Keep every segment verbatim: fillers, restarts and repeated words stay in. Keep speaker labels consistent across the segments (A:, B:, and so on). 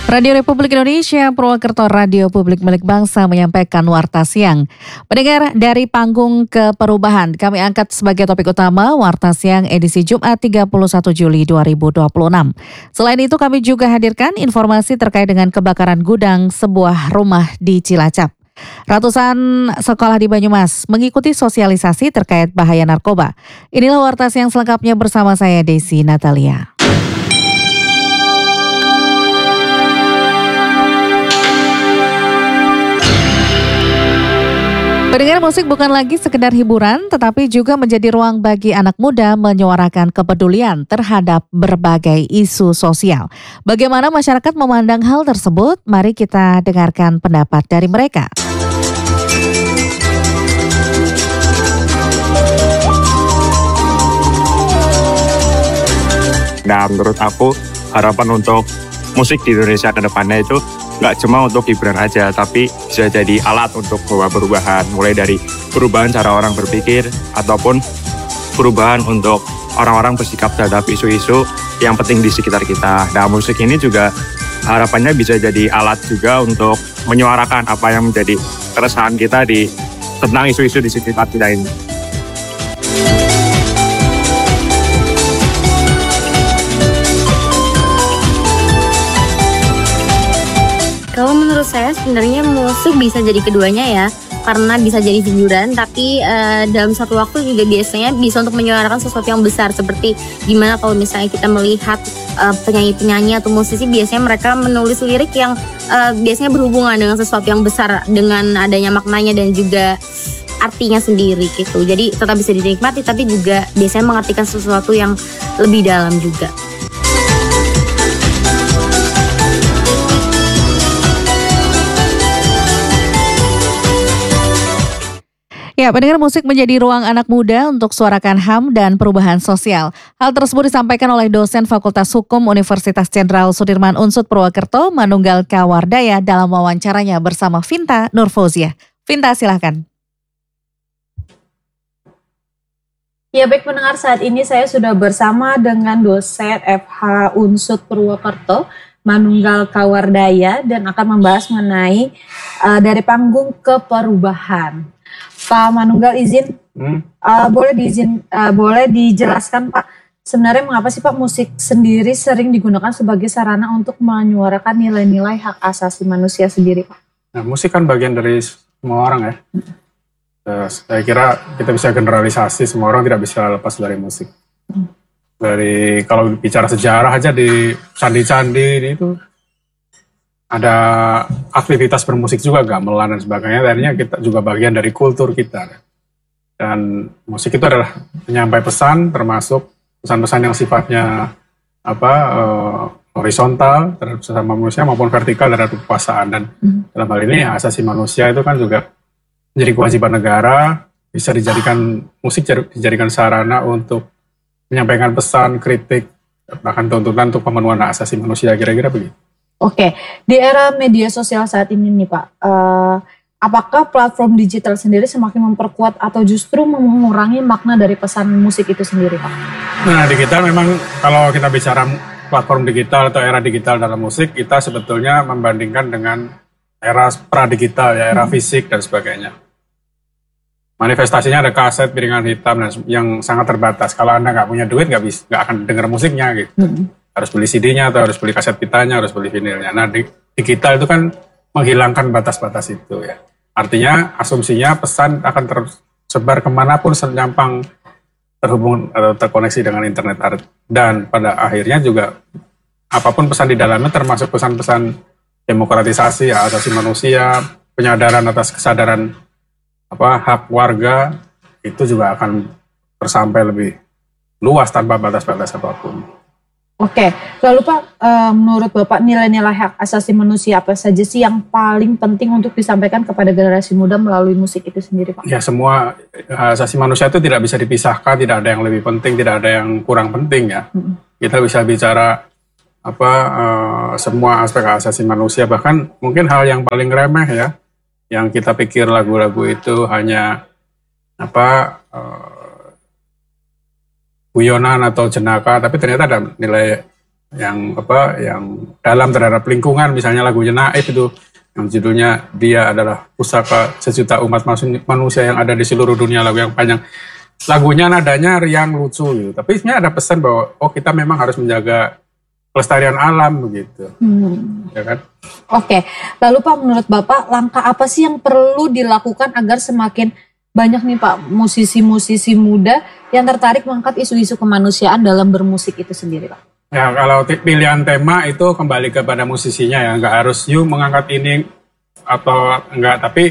A: Radio Republik Indonesia, Purwokerto Radio Publik Milik Bangsa menyampaikan Warta Siang. Pendengar, dari panggung ke perubahan, kami angkat sebagai topik utama Warta Siang edisi Jumat tiga puluh satu Juli dua ribu dua puluh enam. Selain itu kami juga hadirkan informasi terkait dengan kebakaran gudang sebuah rumah di Cilacap. Ratusan sekolah di Banyumas mengikuti sosialisasi terkait bahaya narkoba. Inilah Warta Siang selengkapnya bersama saya Desi Natalia. Pendengar, musik bukan lagi sekedar hiburan, tetapi juga menjadi ruang bagi anak muda menyuarakan kepedulian terhadap berbagai isu sosial. Bagaimana masyarakat memandang hal tersebut? Mari kita dengarkan pendapat dari mereka.
B: Nah, menurut aku harapan untuk musik di Indonesia ke depannya itu nggak cuma untuk hiburan aja, tapi bisa jadi alat untuk bawa perubahan, mulai dari perubahan cara orang berpikir ataupun perubahan untuk orang-orang bersikap terhadap isu-isu yang penting di sekitar kita. Nah, musik ini juga harapannya bisa jadi alat juga untuk menyuarakan apa yang menjadi keresahan kita di tentang isu-isu di sekitar kita ini.
C: Kalau menurut saya sebenarnya musik bisa jadi keduanya ya, karena bisa jadi hiburan, tapi uh, dalam satu waktu juga biasanya bisa untuk menyuarakan sesuatu yang besar. Seperti gimana kalau misalnya kita melihat uh, penyanyi-penyanyi atau musisi, biasanya mereka menulis lirik yang uh, biasanya berhubungan dengan sesuatu yang besar, dengan adanya maknanya dan juga artinya sendiri gitu. Jadi tetap bisa dinikmati, tapi juga biasanya mengartikan sesuatu yang lebih dalam juga.
A: Ya, pendengar, musik menjadi ruang anak muda untuk suarakan H A M dan perubahan sosial. Hal tersebut disampaikan oleh dosen Fakultas Hukum Universitas Jenderal Sudirman Unsud Purwokerto, Manunggal Kawardaya, dalam wawancaranya bersama Vinta Nurfauzia. Vinta, silahkan.
D: Ya, baik pendengar, saat ini saya sudah bersama dengan dosen F H Unsud Purwokerto, Manunggal Kawardaya, dan akan membahas mengenai uh, dari panggung ke perubahan. Pak Manunggal, izin, hmm? uh, boleh diizin, uh, boleh dijelaskan Pak, sebenarnya mengapa sih Pak musik sendiri sering digunakan sebagai sarana untuk menyuarakan nilai-nilai hak asasi manusia sendiri Pak?
E: Nah, musik kan bagian dari semua orang ya. Hmm. Uh, saya kira kita bisa generalisasi, semua orang tidak bisa lepas dari musik. Hmm. Dari kalau bicara sejarah aja di candi-candi itu ada aktivitas bermusik juga, gamelan dan sebagainya. Akhirnya kita juga bagian dari kultur kita. Dan musik itu adalah penyampai pesan, termasuk pesan-pesan yang sifatnya apa uh, horizontal terhadap sesama manusia maupun vertikal terhadap kekuasaan. Dan hmm. dalam hal ini asasi manusia itu kan juga menjadi kewajiban negara, bisa dijadikan musik dijadikan sarana untuk menyampaikan pesan, kritik, bahkan tuntutan untuk pemenuhan hak asasi manusia, kira-kira begitu.
D: Oke, di era media sosial saat ini nih Pak, uh, apakah platform digital sendiri semakin memperkuat atau justru mengurangi makna dari pesan musik itu sendiri Pak?
E: Nah, digital memang kalau kita bicara platform digital atau era digital dalam musik, kita sebetulnya membandingkan dengan era pra-digital, ya, era hmm. fisik dan sebagainya. Manifestasinya ada kaset, piringan hitam dan yang sangat terbatas. Kalau Anda nggak punya duit, nggak bisa, nggak akan dengar musiknya gitu. Hmm. Harus beli C D-nya atau harus beli kaset pitanya, harus beli vinilnya. Nah, di digital itu kan menghilangkan batas-batas itu ya. Artinya asumsinya pesan akan tersebar kemanapun senyampang terhubung atau terkoneksi dengan internet. Dan pada akhirnya juga apapun pesan di dalamnya, termasuk pesan-pesan demokratisasi, hak asasi manusia, penyadaran atas kesadaran apa hak warga, itu juga akan tersampai lebih luas tanpa batas-batas apapun.
D: Oke, lalu Pak, uh, menurut Bapak nilai-nilai hak asasi manusia apa saja sih yang paling penting untuk disampaikan kepada generasi muda melalui musik itu sendiri Pak?
E: Ya, semua hak asasi manusia itu tidak bisa dipisahkan, tidak ada yang lebih penting, tidak ada yang kurang penting ya. Hmm. Kita bisa bicara apa uh, semua aspek hak asasi manusia, bahkan mungkin hal yang paling remeh ya, yang kita pikir lagu-lagu itu hanya apa uh, guyonan atau jenaka, tapi ternyata ada nilai yang apa yang dalam terhadap lingkungan, misalnya lagunya Naif itu yang judulnya Dia Adalah Pusaka Sejuta Umat Manusia yang ada di seluruh dunia, lagu yang panjang. Lagunya nadanya riang, lucu gitu. Tapi sebenarnya ada pesan bahwa oh kita memang harus menjaga pelestarian alam begitu. Hmm. Ya kan?
D: Oke. Lalu Pak, menurut Bapak langkah apa sih yang perlu dilakukan agar semakin banyak nih Pak musisi-musisi muda yang tertarik mengangkat isu-isu kemanusiaan dalam bermusik itu sendiri Pak?
E: Ya, kalau pilihan tema itu kembali kepada musisinya ya, nggak harus you mengangkat ini atau enggak, tapi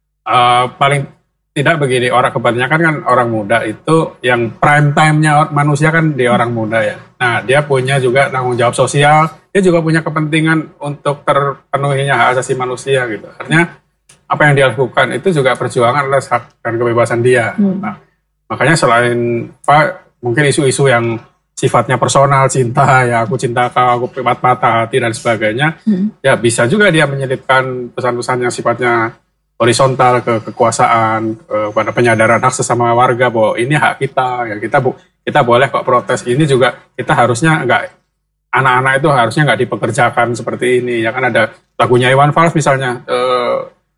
E: uh, paling tidak begini, orang kebanyakan kan orang muda itu yang prime time-nya manusia kan di orang muda ya. Nah, dia punya juga tanggung jawab sosial, dia juga punya kepentingan untuk terpenuhinya hak asasi manusia gitu. Artinya apa yang dia lakukan itu juga perjuangan atas hak dan kebebasan dia. Hmm. Nah, makanya selain Pak mungkin isu-isu yang sifatnya personal, cinta, ya aku cinta kau, aku patah hati dan sebagainya, hmm. ya bisa juga dia menyelipkan pesan-pesan yang sifatnya horizontal ke kekuasaan, kepada penyadaran hak sesama warga bahwa ini hak kita, ya kita bu, kita boleh kok protes. Ini juga kita harusnya enggak, anak-anak itu harusnya nggak dipekerjakan seperti ini, ya kan ada lagunya Iwan Fals misalnya, eh,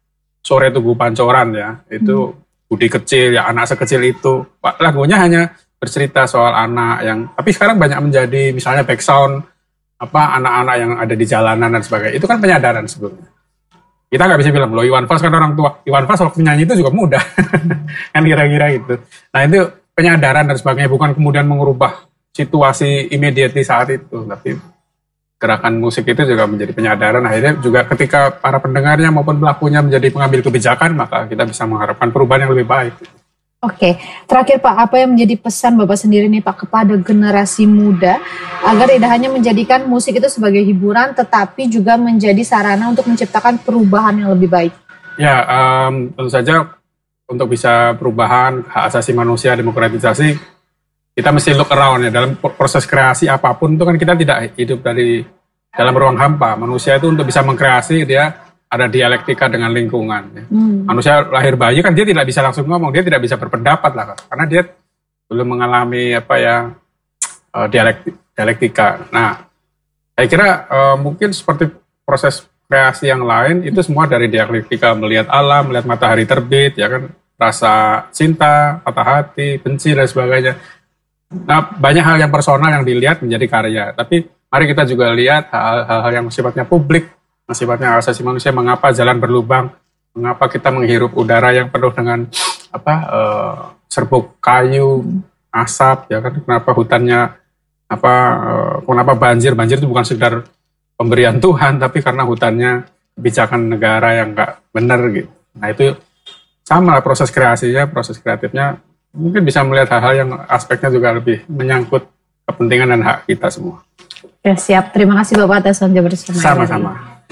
E: Sore Tugu Pancoran ya, itu hmm. budi kecil ya anak sekecil itu, lagunya hanya bercerita soal anak yang, tapi sekarang banyak menjadi misalnya background apa anak-anak yang ada di jalanan dan sebagainya. Itu kan penyadaran sebelumnya. Kita nggak bisa bilang loh Iwan Fals kan orang tua. Iwan Fals waktu nyanyi itu juga muda, kan kira-kira gitu. Nah itu penyadaran dan sebagainya, bukan kemudian mengubah situasi immediately saat itu, tapi gerakan musik itu juga menjadi penyadaran. Akhirnya juga ketika para pendengarnya maupun pelakunya menjadi pengambil kebijakan, maka kita bisa mengharapkan perubahan yang lebih baik.
D: Oke, terakhir Pak, apa yang menjadi pesan Bapak sendiri nih Pak kepada generasi muda agar tidak hanya menjadikan musik itu sebagai hiburan, tetapi juga menjadi sarana untuk menciptakan perubahan yang lebih baik?
E: Ya, um, tentu saja untuk bisa perubahan hak asasi manusia, demokratisasi, kita mesti look around ya. Dalam proses kreasi apapun itu kan kita tidak hidup dari dalam ruang hampa. Manusia itu untuk bisa mengkreasi dia ada dialektika dengan lingkungan. Ya. Hmm. Manusia lahir bayi kan dia tidak bisa langsung ngomong, dia tidak bisa berpendapat lah, karena dia belum mengalami apa ya uh, dialektika, dialektika. Nah, saya kira uh, mungkin seperti proses kreasi yang lain itu semua dari dialektika, melihat alam, melihat matahari terbit, ya kan, rasa cinta, patah hati, benci dan sebagainya. Nah, banyak hal yang personal yang dilihat menjadi karya. Tapi mari kita juga lihat hal-hal yang sifatnya publik, sifatnya hak asasi manusia. Mengapa jalan berlubang? Mengapa kita menghirup udara yang penuh dengan apa uh, serbuk kayu, asap? Ya kan? Kenapa hutannya apa? Uh, kenapa banjir? Banjir itu bukan sekedar pemberian Tuhan, tapi karena hutannya kebijakan negara yang nggak benar gitu. Nah itu sama lah proses kreasinya, proses kreatifnya. Mungkin bisa melihat hal-hal yang aspeknya juga lebih menyangkut kepentingan dan hak kita semua.
D: Ya siap, terima kasih Bapak atas waktu bersama.
E: Sama-sama.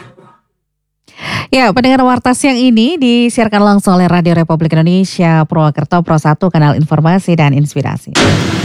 A: Ya, pendengar Warta Siang ini disiarkan langsung oleh Radio Republik Indonesia, Purwokerto, Pro satu, Kanal Informasi dan Inspirasi.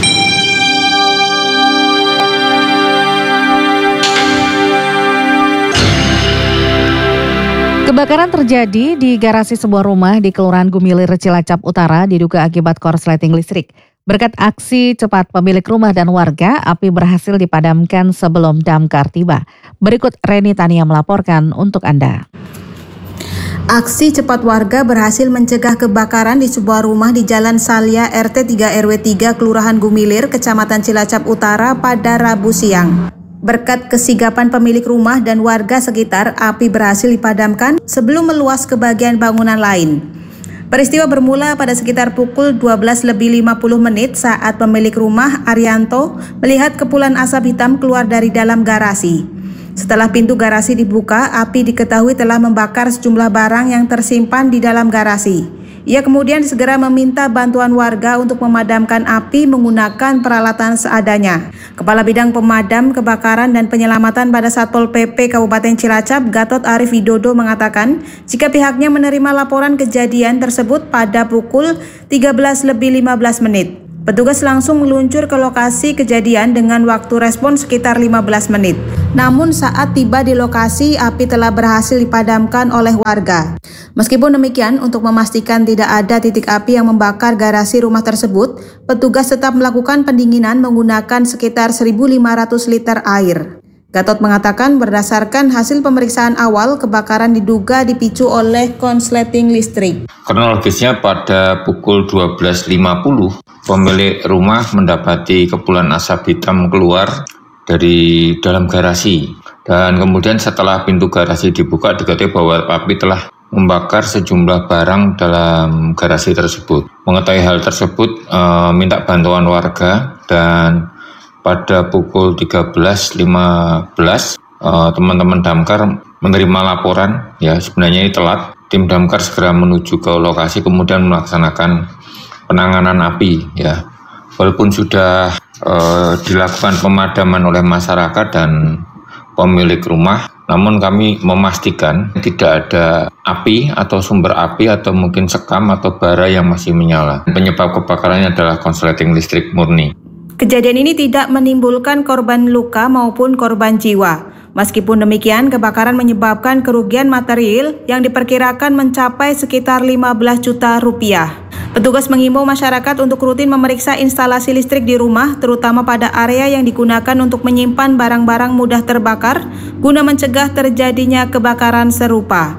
A: Kebakaran terjadi di garasi sebuah rumah di Kelurahan Gumilir, Cilacap Utara, diduga akibat korsleting listrik. Berkat aksi cepat pemilik rumah dan warga, api berhasil dipadamkan sebelum damkar tiba. Berikut Reni Tania melaporkan untuk Anda.
F: Aksi cepat warga berhasil mencegah kebakaran di sebuah rumah di Jalan Salya R T tiga R W tiga Kelurahan Gumilir, Kecamatan Cilacap Utara pada Rabu siang. Berkat kesigapan pemilik rumah dan warga sekitar, api berhasil dipadamkan sebelum meluas ke bagian bangunan lain. Peristiwa bermula pada sekitar pukul dua belas lebih lima puluh menit saat pemilik rumah Arianto melihat kepulan asap hitam keluar dari dalam garasi. Setelah pintu garasi dibuka, api diketahui telah membakar sejumlah barang yang tersimpan di dalam garasi. Ia kemudian segera meminta bantuan warga untuk memadamkan api menggunakan peralatan seadanya. Kepala Bidang Pemadam Kebakaran dan Penyelamatan pada Satpol P P Kabupaten Cilacap, Gatot Arif Widodo mengatakan, jika pihaknya menerima laporan kejadian tersebut pada pukul tiga belas lebih lima belas menit. Petugas langsung meluncur ke lokasi kejadian dengan waktu respon sekitar lima belas menit. Namun saat tiba di lokasi, api telah berhasil dipadamkan oleh warga. Meskipun demikian, untuk memastikan tidak ada titik api yang membakar garasi rumah tersebut, petugas tetap melakukan pendinginan menggunakan sekitar seribu lima ratus liter air. Gatot mengatakan berdasarkan hasil pemeriksaan awal, kebakaran diduga dipicu oleh konsleting listrik.
G: Kronologisnya pada pukul dua belas lima puluh, pemilik rumah mendapati kepulan asap hitam keluar dari dalam garasi. Dan kemudian setelah pintu garasi dibuka, diketahui bahwa api telah membakar sejumlah barang dalam garasi tersebut. Mengetahui hal tersebut, e, minta bantuan warga, dan pada pukul tiga belas lima belas uh, teman-teman damkar menerima laporan, ya sebenarnya ini telat. Tim damkar segera menuju ke lokasi kemudian melaksanakan penanganan api, ya. Walaupun sudah uh, dilakukan pemadaman oleh masyarakat dan pemilik rumah, namun kami memastikan tidak ada api atau sumber api atau mungkin sekam atau bara yang masih menyala. Penyebab kebakarannya adalah konsleting listrik murni.
F: Kejadian ini tidak menimbulkan korban luka maupun korban jiwa. Meskipun demikian, kebakaran menyebabkan kerugian material yang diperkirakan mencapai sekitar lima belas juta rupiah. Petugas mengimbau masyarakat untuk rutin memeriksa instalasi listrik di rumah, terutama pada area yang digunakan untuk menyimpan barang-barang mudah terbakar, guna mencegah terjadinya kebakaran serupa.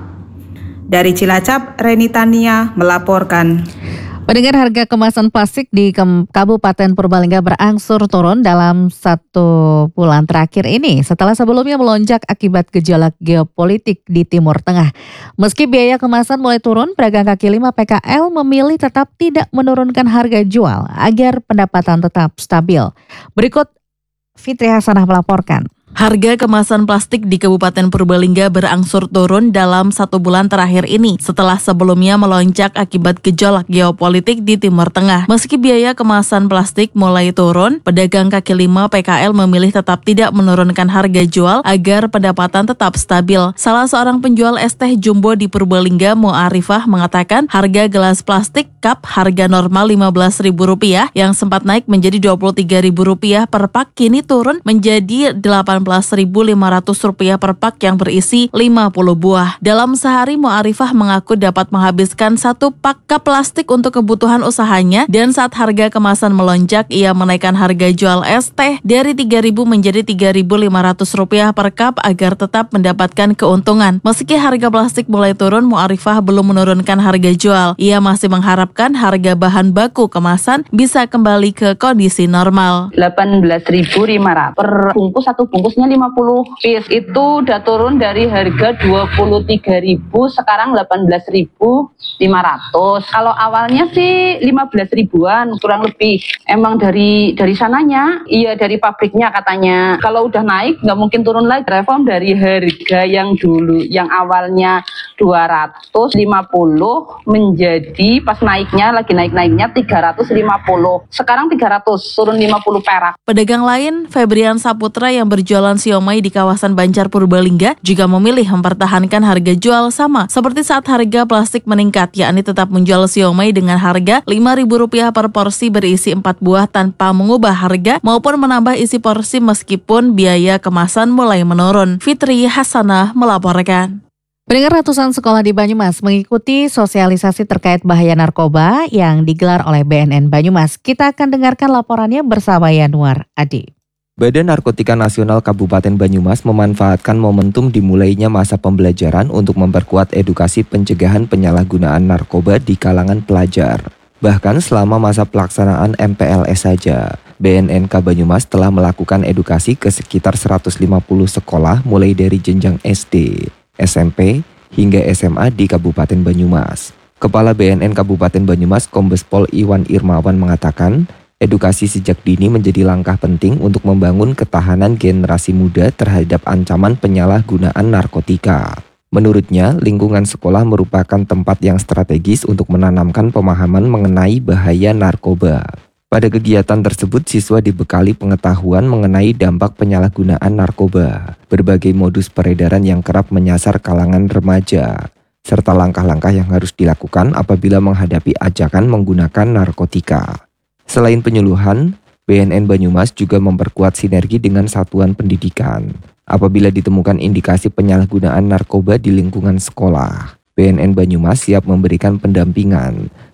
F: Dari Cilacap, Reni Tania melaporkan.
A: Pendengar, harga kemasan plastik di Kabupaten Purbalingga berangsur turun dalam satu bulan terakhir ini setelah sebelumnya melonjak akibat gejolak geopolitik di Timur Tengah. Meski biaya kemasan mulai turun, pedagang kaki lima P K L memilih tetap tidak menurunkan harga jual agar pendapatan tetap stabil. Berikut Fitri Hasanah melaporkan.
H: Harga kemasan plastik di Kabupaten Purbalingga berangsur turun dalam satu bulan terakhir ini setelah sebelumnya melonjak akibat gejolak geopolitik di Timur Tengah. Meski biaya kemasan plastik mulai turun, pedagang kaki lima P K L memilih tetap tidak menurunkan harga jual agar pendapatan tetap stabil. Salah seorang penjual es teh jumbo di Purbalingga, Mu'arifah, mengatakan harga gelas plastik cup harga normal lima belas ribu rupiah yang sempat naik menjadi dua puluh tiga ribu rupiah per pak kini turun menjadi delapan belas ribu lima ratus rupiah per pak yang berisi lima puluh buah. Dalam sehari, Mu'arifah mengaku dapat menghabiskan satu pak cup plastik untuk kebutuhan usahanya, dan saat harga kemasan melonjak, ia menaikkan harga jual es teh dari tiga ribu menjadi tiga ribu lima ratus rupiah per cup agar tetap mendapatkan keuntungan. Meski harga plastik mulai turun, Mu'arifah belum menurunkan harga jual. Ia masih mengharapkan harga bahan baku kemasan bisa kembali ke kondisi normal.
I: delapan belas ribu lima ratus per bungkus, satu bungkusnya lima puluh piece. Itu udah turun dari harga dua puluh tiga ribu, sekarang delapan belas ribu lima ratus. Kalau awalnya sih lima belas ribuan kurang lebih. Emang dari dari sananya, iya dari pabriknya katanya. Kalau udah naik nggak mungkin turun lagi. Reform dari harga yang dulu, yang awalnya dua ratus lima puluh menjadi pas naiknya, lagi naik-naiknya tiga ratus lima puluh. Sekarang tiga ratus, turun lima puluh perak.
H: Pedagang lain, Febrian Saputra yang berjualan siomay di kawasan Banjar Purbalingga juga memilih mempertahankan harga jual sama seperti saat harga plastik meningkat, yakni tetap menjual siomay dengan harga lima ribu rupiah per porsi berisi empat buah tanpa mengubah harga maupun menambah isi porsi meskipun biaya kemasan mulai menurun. Fitri Hasanah melaporkan.
A: Pendengar, ratusan sekolah di Banyumas mengikuti sosialisasi terkait bahaya narkoba yang digelar oleh B N N Banyumas. Kita akan dengarkan laporannya bersama Yanuar Adi.
J: Badan Narkotika Nasional Kabupaten Banyumas memanfaatkan momentum dimulainya masa pembelajaran untuk memperkuat edukasi pencegahan penyalahgunaan narkoba di kalangan pelajar. Bahkan selama masa pelaksanaan M P L S saja, B N N K Banyumas telah melakukan edukasi ke sekitar seratus lima puluh sekolah mulai dari jenjang S D, S M P, hingga S M A di Kabupaten Banyumas. Kepala B N N Kabupaten Banyumas, Kombes Pol Iwan Irmawan mengatakan, edukasi sejak dini menjadi langkah penting untuk membangun ketahanan generasi muda terhadap ancaman penyalahgunaan narkotika. Menurutnya, lingkungan sekolah merupakan tempat yang strategis untuk menanamkan pemahaman mengenai bahaya narkoba. Pada kegiatan tersebut, siswa dibekali pengetahuan mengenai dampak penyalahgunaan narkoba, berbagai modus peredaran yang kerap menyasar kalangan remaja, serta langkah-langkah yang harus dilakukan apabila menghadapi ajakan menggunakan narkotika. Selain penyuluhan, B N N Banyumas juga memperkuat sinergi dengan satuan pendidikan. Apabila ditemukan indikasi penyalahgunaan narkoba di lingkungan sekolah, B N N Banyumas siap memberikan pendampingan,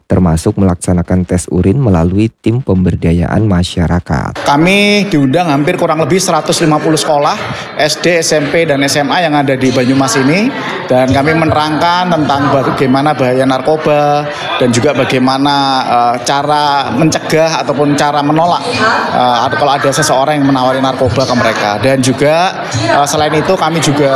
J: termasuk melaksanakan tes urin melalui tim pemberdayaan masyarakat.
K: Kami diundang hampir kurang lebih seratus lima puluh sekolah S D, S M P, dan S M A yang ada di Banyumas ini, dan kami menerangkan tentang bagaimana bahaya narkoba dan juga bagaimana uh, cara mencegah ataupun cara menolak uh, kalau ada seseorang yang menawari narkoba ke mereka. Dan juga uh, selain itu kami juga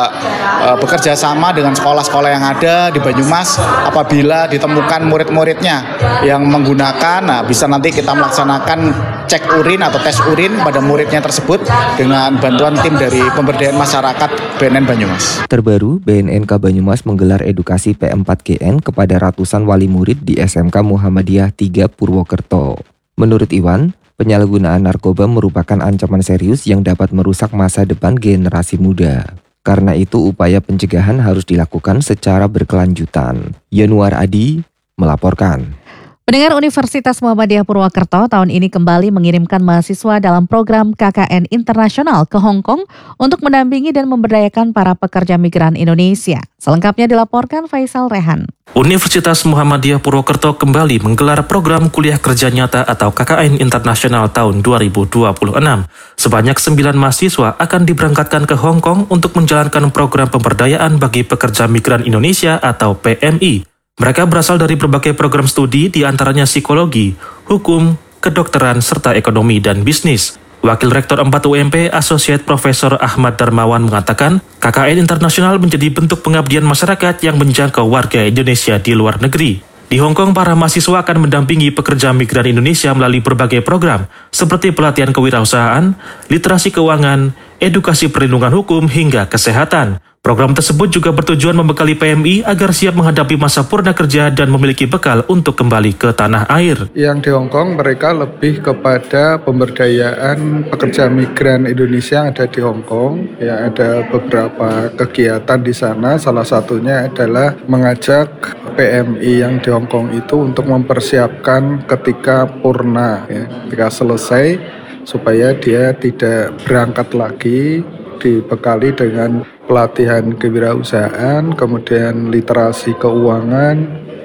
K: uh, bekerja sama dengan sekolah-sekolah yang ada di Banyumas. Apabila ditemukan murid-murid muridnya yang menggunakan, nah bisa nanti kita melaksanakan cek urin atau tes urin pada muridnya tersebut dengan bantuan tim dari pemberdayaan masyarakat B N N Banyumas.
J: Terbaru, B N N K Banyumas menggelar edukasi P empat G N kepada ratusan wali murid di S M K Muhammadiyah tiga Purwokerto. Menurut Iwan, penyalahgunaan narkoba merupakan ancaman serius yang dapat merusak masa depan generasi muda. Karena itu, upaya pencegahan harus dilakukan secara berkelanjutan. Yanuar Adi melaporkan.
A: Pendengar, Universitas Muhammadiyah Purwokerto tahun ini kembali mengirimkan mahasiswa dalam program K K N Internasional ke Hong Kong untuk mendampingi dan memberdayakan para pekerja migran Indonesia. Selengkapnya dilaporkan Faisal Rehan.
L: Universitas Muhammadiyah Purwokerto kembali menggelar program kuliah kerja nyata atau K K N Internasional tahun dua ribu dua puluh enam. Sebanyak sembilan mahasiswa akan diberangkatkan ke Hong Kong untuk menjalankan program pemberdayaan bagi pekerja migran Indonesia atau P M I. Mereka berasal dari berbagai program studi, diantaranya psikologi, hukum, kedokteran, serta ekonomi dan bisnis. Wakil Rektor empat U M P, Asosiat Profesor Ahmad Darmawan mengatakan, K K N Internasional menjadi bentuk pengabdian masyarakat yang menjangkau warga Indonesia di luar negeri. Di Hong Kong, para mahasiswa akan mendampingi pekerja migran Indonesia melalui berbagai program, seperti pelatihan kewirausahaan, literasi keuangan, edukasi perlindungan hukum, hingga kesehatan. Program tersebut juga bertujuan membekali P M I agar siap menghadapi masa purna kerja dan memiliki bekal untuk kembali ke tanah air.
M: Yang di Hong Kong mereka lebih kepada pemberdayaan pekerja migran Indonesia yang ada di Hong Kong. Ya, ada beberapa kegiatan di sana, salah satunya adalah mengajak P M I yang di Hong Kong itu untuk mempersiapkan ketika purna, ya, ketika selesai, supaya dia tidak berangkat lagi, dibekali dengan pelatihan kewirausahaan, kemudian literasi keuangan,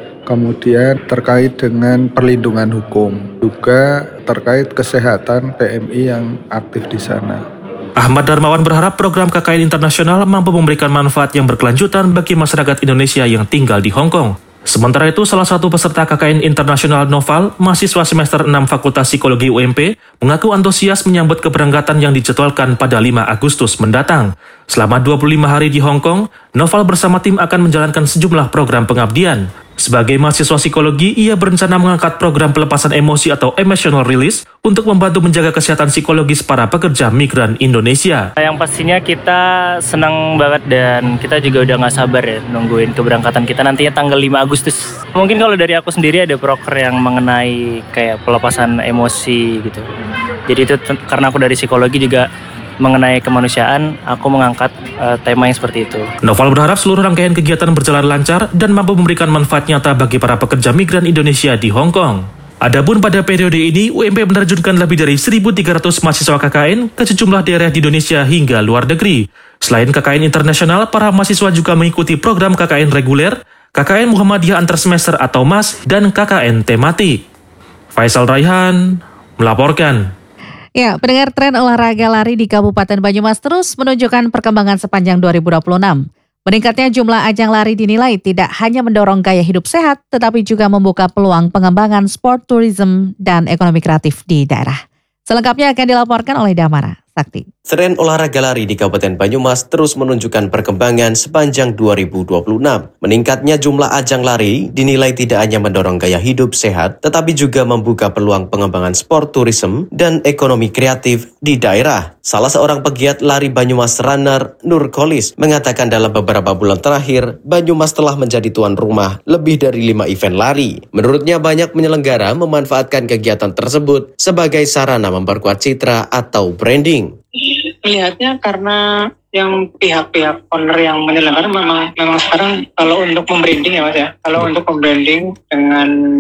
M: kemudian terkait dengan perlindungan hukum, juga terkait kesehatan P M I yang aktif di sana.
L: Ahmad Darmawan berharap program K K N Internasional mampu memberikan manfaat yang berkelanjutan bagi masyarakat Indonesia yang tinggal di Hong Kong. Sementara itu, salah satu peserta K K N Internasional Noval, mahasiswa semester enam Fakultas Psikologi U M P, mengaku antusias menyambut keberangkatan yang dijadwalkan pada lima Agustus mendatang. Selama dua puluh lima hari di Hong Kong, Noval bersama tim akan menjalankan sejumlah program pengabdian. Sebagai mahasiswa psikologi, ia berencana mengangkat program pelepasan emosi atau emotional release untuk membantu menjaga kesehatan psikologis para pekerja migran Indonesia.
N: Yang pastinya kita senang banget dan kita juga udah gak sabar ya nungguin keberangkatan kita nantinya tanggal lima Agustus. Mungkin kalau dari aku sendiri ada proker yang mengenai kayak pelepasan emosi gitu. Jadi itu karena aku dari psikologi juga mengenai kemanusiaan, aku mengangkat uh, tema yang seperti itu.
L: Noval berharap seluruh rangkaian kegiatan berjalan lancar dan mampu memberikan manfaat nyata bagi para pekerja migran Indonesia di Hong Kong. Adapun pada periode ini, U M P menerjunkan lebih dari seribu tiga ratus mahasiswa K K N ke sejumlah daerah di Indonesia hingga luar negeri. Selain K K N Internasional, para mahasiswa juga mengikuti program K K N reguler, K K N Muhammadiyah Antar Semester atau M A S, dan K K N tematik. Faisal Raihan melaporkan.
A: Ya, pendengar, tren olahraga lari di Kabupaten Banyumas terus menunjukkan perkembangan sepanjang dua ribu dua puluh enam. Meningkatnya jumlah ajang lari dinilai tidak hanya mendorong gaya hidup sehat, tetapi juga membuka peluang pengembangan sport tourism dan ekonomi kreatif di daerah. Selengkapnya akan dilaporkan oleh Damara Sakti.
O: Tren olahraga lari di Kabupaten Banyumas terus menunjukkan perkembangan sepanjang dua ribu dua puluh enam. Meningkatnya jumlah ajang lari dinilai tidak hanya mendorong gaya hidup sehat, tetapi juga membuka peluang pengembangan sport tourism dan ekonomi kreatif di daerah. Salah seorang pegiat lari Banyumas runner, Nur Kholis, mengatakan dalam beberapa bulan terakhir, Banyumas telah menjadi tuan rumah lebih dari lima event lari. Menurutnya, banyak penyelenggara memanfaatkan kegiatan tersebut sebagai sarana memperkuat citra atau branding.
P: Melihatnya karena yang pihak-pihak owner yang menyelenggarakan memang memang sekarang kalau untuk membranding ya Mas ya, kalau untuk membranding dengan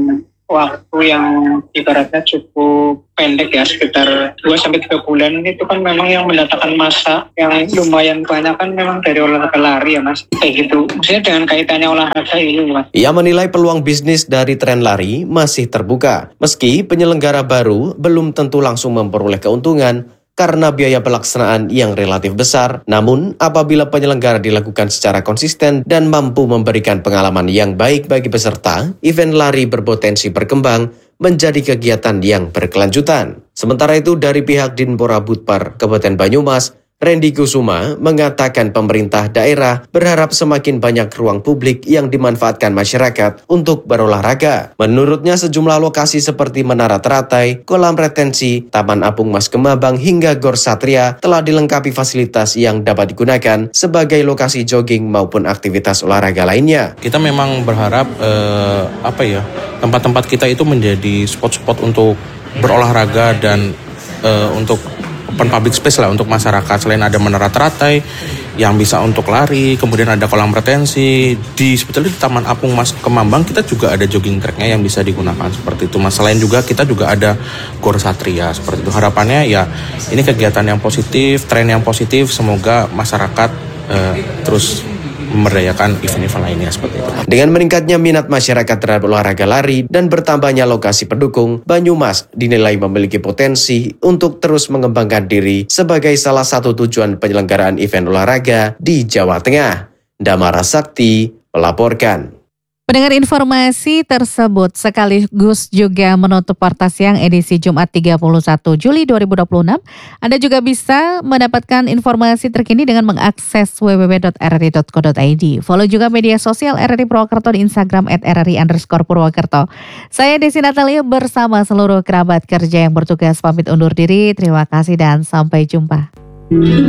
P: waktu yang ibaratnya cukup pendek ya, sekitar dua sampai tiga bulan. Itu kan memang yang mendatangkan massa yang lumayan banyak kan memang dari olahraga lari ya Mas, kayak gitu. Maksudnya dengan kaitannya olahraga ini Mas.
O: Ia menilai peluang bisnis dari tren lari masih terbuka, meski penyelenggara baru belum tentu langsung memperoleh keuntungan karena biaya pelaksanaan yang relatif besar. Namun, apabila penyelenggara dilakukan secara konsisten dan mampu memberikan pengalaman yang baik bagi peserta, event lari berpotensi berkembang menjadi kegiatan yang berkelanjutan. Sementara itu, dari pihak Dinpora Budpar Kabupaten Banyumas, Randy Kusuma mengatakan pemerintah daerah berharap semakin banyak ruang publik yang dimanfaatkan masyarakat untuk berolahraga. Menurutnya sejumlah lokasi seperti Menara Teratai, Kolam Retensi, Taman Apung Mas Kemabang hingga Gor Satria telah dilengkapi fasilitas yang dapat digunakan sebagai lokasi jogging maupun aktivitas olahraga lainnya.
Q: Kita memang berharap eh, apa ya tempat-tempat kita itu menjadi spot-spot untuk berolahraga dan eh, untuk open public space lah untuk masyarakat. Selain ada Menara Teratai yang bisa untuk lari, kemudian ada kolam retensi di sebetulnya di Taman Apung Mas Kemambang kita juga ada jogging tracknya yang bisa digunakan seperti itu. Mas selain juga kita juga ada Gor Satria seperti itu. Harapannya ya ini kegiatan yang positif, tren yang positif. Semoga masyarakat eh, terus memberdayakan event-event lainnya seperti itu.
O: Dengan meningkatnya minat masyarakat terhadap olahraga lari dan bertambahnya lokasi pendukung, Banyumas dinilai memiliki potensi untuk terus mengembangkan diri sebagai salah satu tujuan penyelenggaraan event olahraga di Jawa Tengah. Damara Sakti melaporkan.
A: Pendengar, informasi tersebut sekaligus juga menutup Warta Siang edisi Jumat tiga puluh satu Juli dua ribu dua puluh enam. Anda juga bisa mendapatkan informasi terkini dengan mengakses w w w titik r r i titik co titik i d. Follow juga media sosial R R I Purwokerto di Instagram at r r i underscore Purwokerto. Saya Desi Natalia bersama seluruh kerabat kerja yang bertugas pamit undur diri. Terima kasih dan sampai jumpa.